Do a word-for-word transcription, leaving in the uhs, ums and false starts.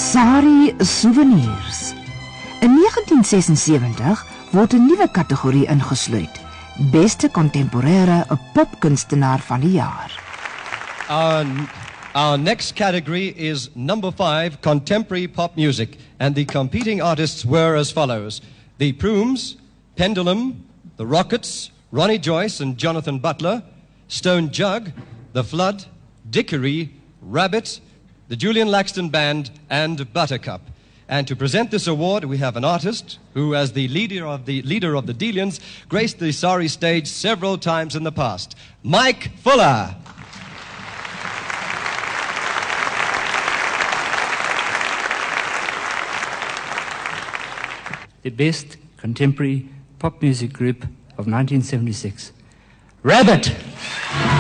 Sari Souvenirs. In negentien sesensewentig word 'n nuwe kategorie ingesluit: Beste kontemporêre popkunstenaar van die jaar. Our, our next category is number five, contemporary pop music, and the competing artists were as follows: the Prumes, Pendulum, the Rockets, Ronnie Joyce and Jonathan Butler, Stone Jug, The Flood, Dickory, Rabbit, the Julian Laxton Band, and Buttercup. And to present this award, we have an artist who, as the leader of the leader of the Delians, graced the Sari stage several times in the past. Mike Fuller. The best contemporary pop music group of nineteen seventy-six. Rabbit!